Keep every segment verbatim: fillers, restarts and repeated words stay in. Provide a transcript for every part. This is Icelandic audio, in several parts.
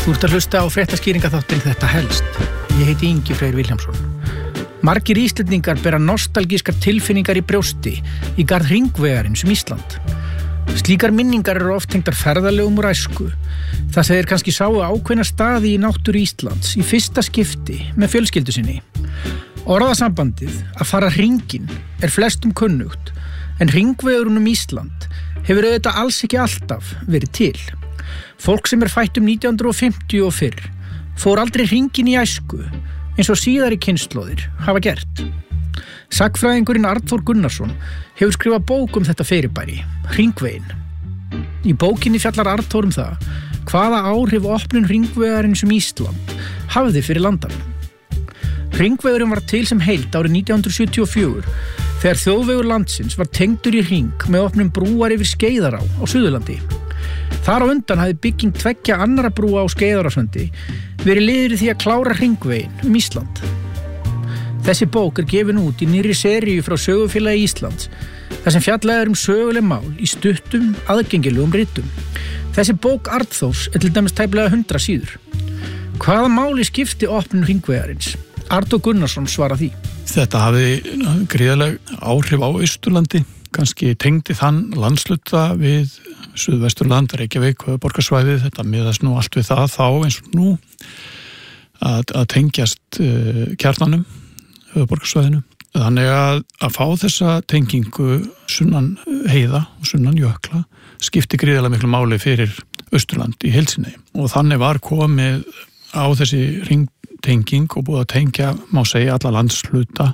Þú ert að hlusta á fréttaskýringaþáttinn Þetta helst. Ég heiti Ingi Freyr Vilhjálmsson. Margir Íslendingar bera nostalgískar tilfinningar í brjósti í garð hringvegarins um Ísland. Slíkar minningar eru oft tengdar ferðalögum úr æsku. Það segir kannski sáu ákveðna staði í náttúru Íslands í fyrsta skipti með fjölskyldu sinni. Orðasambandið að fara hringinn er flestum kunnugt, en hringvegurinn um Ísland hefur auðvitað alls ekki alltaf verið til. Fólk sem er fætt um nítján hundruð fimmtíu og fyrr fór aldrei hringinn í æsku eins og síðari kynslóðir hafa gert. Sagnfræðingurinn Arnþór Gunnarsson hefur skrifað bók um þetta fyrirbæri, hringveginn. Í bókinni fjallar Arnþór um það hvaða áhrif opnun hringvegarins um Ísland hafði fyrir landanum. Hringvegurinn var til sem heild árið nítján hundruð sjötíu og fjögur þegar þjóðvegur landsins var tengdur í hring með opnun brúar yfir Skeiðará á Suðurlandi. Þar á undan hafði bygging tveggja annarra brúa á Skeiðarársandi verið liður í því að klára hringveginn um Ísland. Þessi bók er gefin út í nýrri seríu frá Sögufélagi Íslands þar sem fjallað er um söguleg mál í stuttum, aðgengilegum ritum. Þessi bók Arnþórs er til dæmis tæplega hundrað síður. Hvaða máli skipti opnun hringvegarins? Arnþór Gunnarsson svarar því. Þetta hafði gríðarleg áhrif á Austurlandi, kannski tengdi þann landsluta við Suðvesturland, Reykjavík, höfuðborgarsvæðið, þetta miðast nú allt við það þá eins og nú að, að tengjast uh, kjarnanum, höfuðborgarsvæðinu. Þannig að, að fá þessa tengingu sunnan heiða og sunnan jökla skipti gríðarlega miklu máli fyrir Austurland í heild sinni. Og þannig var komið á þessi ringtenging og búið að tengja, má segja, alla landsluta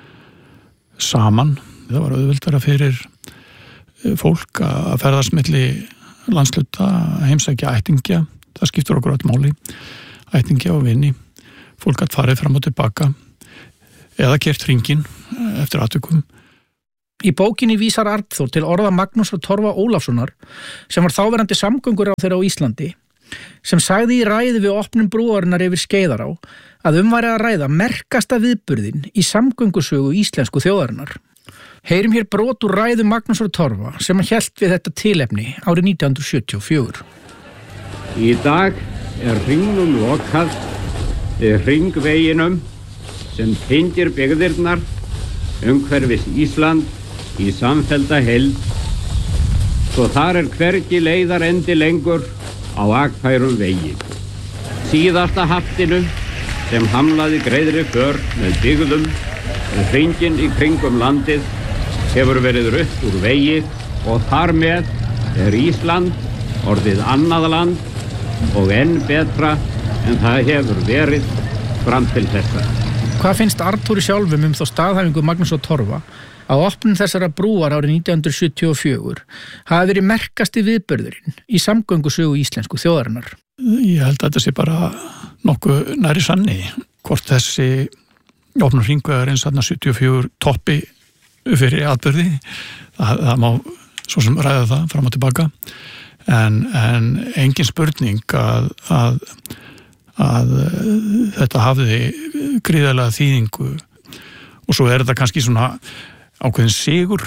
saman. Það var auðveldara fyrir fólk að ferðast milli landsluta, heimsækja ættingja, það skiptur okkur öll máli, ættingja og vini, fólk að farið fram og tilbaka eða keypt hringinn eftir atvikum. Í bókinni vísar Arnþór til orða Magnúsar Torfa Ólafssonar, sem var þáverandi samgönguráðherra á Íslandi, sem sagði í ræðu við opnun brúarinnar yfir Skeiðará að um væri að ræða merkasta viðburðinn í samgöngusögu íslensku þjóðarinnar. Heyrim hér brot úr ræðu Magnúsar Torfa sem hann hélt við þetta tilefni árið nítján hundruð sjötíu og fjögur. Í dag er hringnum lokað við hringveginum sem tengir byggðirnar umhverfis Ísland í samfellda heild, svo þar er hvergi leiðarendi lengur á akfærum vegi. Síðasta haftinu sem hamlaði greiðri för með byggðum og hringinn í kringum landið hefur verið rutt úr vegi og þar með er Ísland orðið annað land og enn betra en það hefur verið fram til þessa. Hvað finnst Arnþóri sjálfum um þá staðhæfingu Magnúsar Torfa að opnun þessara brúar árið nítján hundruð sjötíu og fjögur hafi verið merkasti viðburðurinn í samgöngusögu íslensku þjóðarinnar? Ég held að þetta sé bara nokkuð nærri sanni, hvort þessi opnun hringvegarins þarna sjötíu og fjögur toppi fyrir atburði, það, það má svo sem ræða það fram og tilbaka, en, en engin spurning að, að, að þetta hafði gríðarlega þýðingu og svo er þetta kannski svona ákveðin sigur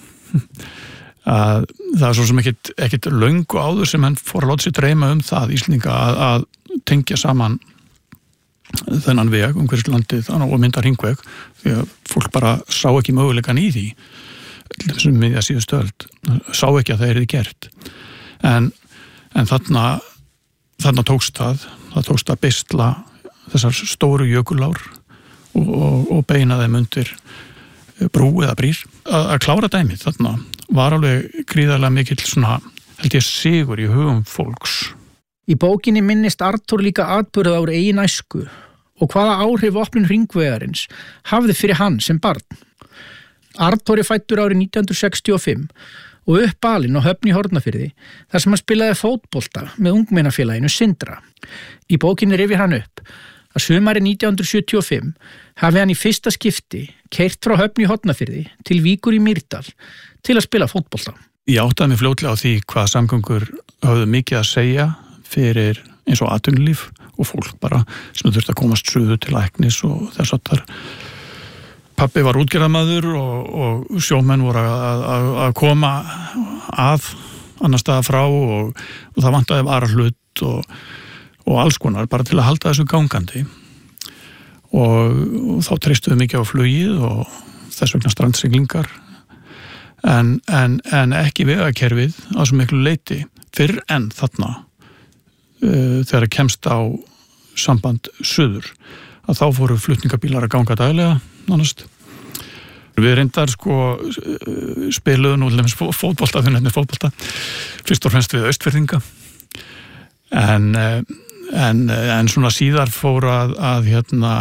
að það er svo sem ekkit, ekkit löngu áður sem hann fór að láta sér dreyma um það Íslendinga að, að tengja saman þennan veg um hversu landið þannig og mynda hringveg því að fólk bara sá ekki möguleikan í því sem miðja síðustu öld sá ekki að það er gert en, en þarna þarna tókst það það tókst að beisla þessar stóru jökulár og, og, og beina þeim undir brú eða brýr að, að klára dæmið þarna var alveg gríðarlega mikill svona held ég sigur í hugum fólks. Í bókinni minnist Arnþór líka atburða úr eigin æsku og hvaða áhrif opnun hringvegarins hafði fyrir hann sem barn. Arnþór er fæddur árið nítján hundruð sextíu og fimm og uppalinn á Höfn í Hornafirði þar sem hann spilaði fótbolta með ungmennafélaginu Sindra. Í bókinni rifjar hann upp að sumarið nítján hundruð sjötíu og fimm hafi hann í fyrsta skipti keyrt frá Höfn í Hornafirði til Víkur í Mýrdal til að spila fótbolta. Ég áttaði mig fljótlega á því hvað samgöngur höfðu mikið að segja fyrir eins og atvinnulíf og fólk bara sem þurfti að komast suður til læknis og þess að þar pappi var útgerðarmaður og, og sjómenn voru að, að, að koma að annar staða frá og, og það vantaði vara hlut og, og alls konar bara til að halda þessu gangandi og, og þá treystuðu mikið á flugið og þess vegna strandsiglingar en, en, en ekki vegakerfið á svo miklu leyti fyrr en þarna uh, þegar það kemst á samband suður að þá fóru flutningabílar að ganga daglega nánast. Við reyndar sko spiluðu nú til dæmis fótbolta þegar nefnir fótbolta fyrst og fremst við austfirðinga en, en, en svona síðar fóru að, að hérna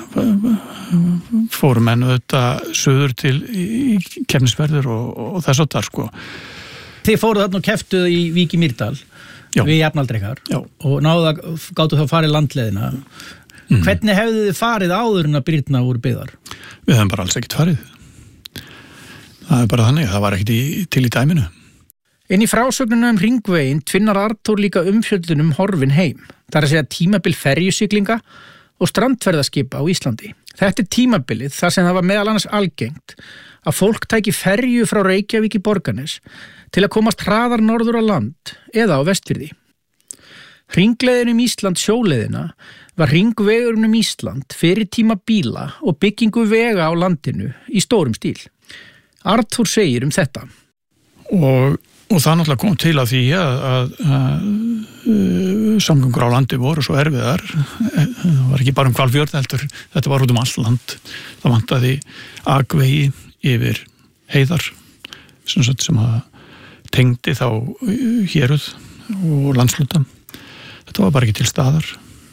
fóru menn auðvitað suður til í Kefnisferðir og, og þess að það sko. Þið fóruð þarna og keftuð í Vík í Mýrdal Já. Við jafnaldrekar og náðu að gátu þá farið landleiðina mm. Hvernig hefðu þið farið áður en að brýrna voru byggðar? Við hefum bara alls ekkert farið. Það er bara þannig, það var ekkert í, til í dæminu. Inn í frásögnuna um hringveginn tvinnar Arthur líka umfjöllunum horfin heim. Það er að segja tímabil ferjusiglinga og strandferðaskipa á Íslandi. Þetta er tímabilið þar sem það var meðal annars algengt að fólk tæki ferju frá Reykjavík í Borgarnes til að komast hraðar norður á land eða á Vestfirði. Hringleiðin um Ísland sjóleiðina var hringvegurinn um Ísland fyrir tíma bíla og byggingu vega á landinu í stórum stíl. Arthur segir um þetta. Og, og það náttúrulega kom til að því að, að, að, að samgöngur á landi voru svo erfiðar. Það var ekki bara um Hvalfjörð heldur, þetta var út um allt land. Það vantaði akvegi yfir heiðar sem, sem að tengdi þá héruð og landsluta. Þetta var bara ekki til staðar.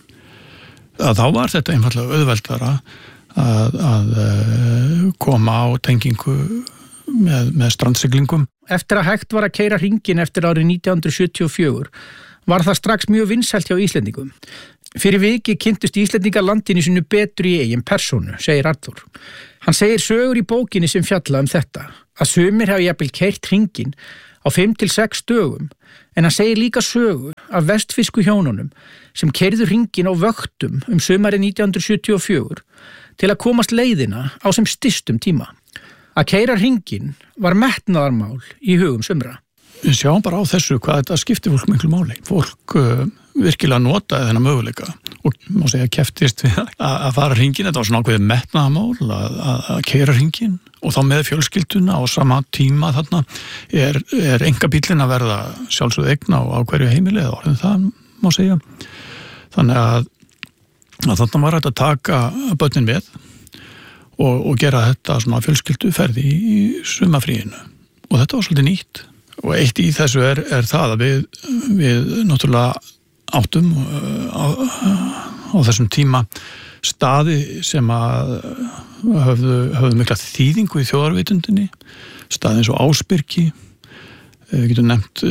Að þá var þetta einfallega auðveldara að, að koma á tengingu með, með strandsiglingum. Eftir að hægt var að keyra hringinn eftir árið nítján hundruð sjötíu og fjögur var það strax mjög vinsælt hjá Íslendingum. Fyrir viki kynntust Íslendingar landinu sínu betur í eigin persónu, segir Arthur. Hann segir sögur í bókinni sem fjalla um þetta, að sumir hafi jafnvel keyrt hringinn á fimm til sex dögum, en hann segir líka sögu af vestfirsku hjónunum sem keyrðu hringinn á vöktum um sumarið nítján hundruð sjötíu og fjögur til að komast leiðina á sem stystum tíma. Að keyra hringinn var metnaðarmál í hugum sumra. Við sjáum bara á þessu hvað þetta skiptir fólk miklu máli. Fólk uh, virkilega notaði þennan möguleika og má segja keftist við að, að fara hringinn. Þetta var svona ákveðið metnaðarmál að, að, að keyra hringinn og þá með fjölskylduna á sama tíma þarna er, er einkabíllinn að verða sjálfsögð eigna á hverju heimili eða orðin það má segja. Þannig að, að þarna var þetta að taka börnin við og, og gera þetta svona fjölskylduferð í, í sumafríinu og þetta var svolítið nýtt. Og eitt í þessu er, er það að við, við náttúrulega áttum á, á þessum tíma staði sem að höfðu, höfðu mikla þýðingu í þjóðarvitundinni, staði eins og Ásbyrgi, við getum nefnt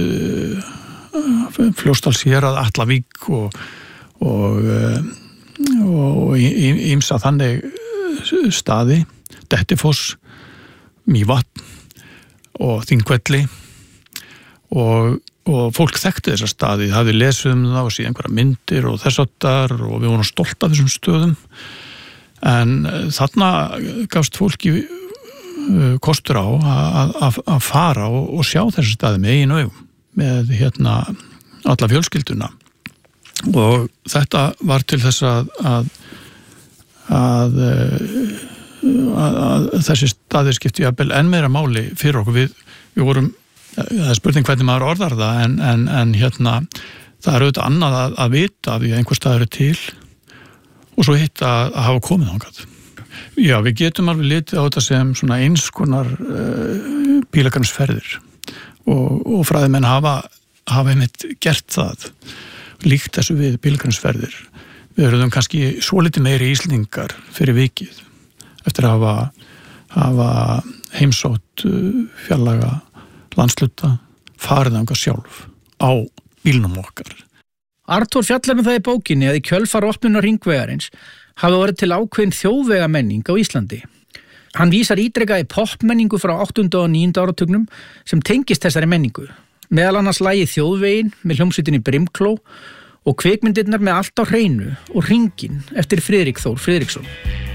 uh, Fljótsdalshérað, Atlavík og, og, og ýmsa þannig staði, Dettifoss, Mývatn og Þingvelli. Og, og fólk þekkti þessa staði, það hafði lesið um það og síðan einhverja myndir og þess áttar og við vorum stolt af þessum stöðum en þarna gafst fólki kostur á að, að, að fara og, og sjá þessi staði með eigin augum með hérna alla fjölskylduna og þetta var til þess að að, að, að, að þessi staði skipti jafnvel enn meira máli fyrir okkur við, við vorum það er spurning hvernig maður orðar það en, en, en hérna það er auðvitað annað að, að vita því að einhver staður er til og svo hitt að, að hafa komið þangað. Já, við getum alveg litið á þetta sem svona eins konar uh, pílagrimsferðir og, og fræðimenn hafa, hafa einmitt gert það líkt þessu við pílagrimsferðir. Við erum kannski svolítið meiri Íslendingar fyrir vikið eftir að hafa, hafa heimsótt uh, fjarlæga landsluta, farið þangað sjálf á bílnum okkar. Arthur fjallar með það í bókinni að í kjölfar opnunar hringvegarins hafi verið til ákveðin þjóðvegamenning á Íslandi. Hann vísar ítrekað í popmenningu frá áttunda og níunda áratugnum sem tengist þessari menningu. Meðal annars lagið Þjóðveginn með hljómsveitinni Brimkló og kvikmyndirnar með Allt á hreinu og Hringinn eftir Friðrik Þór Friðriksson.